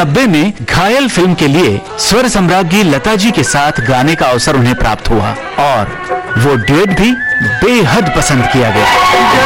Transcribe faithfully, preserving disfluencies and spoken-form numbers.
नब्बे में घायल फिल्म के लिए स्वर सम्राज्ञी लता जी के साथ गाने का अवसर उन्हें प्राप्त हुआ और वो ड्यूएट भी बेहद पसंद किया गया।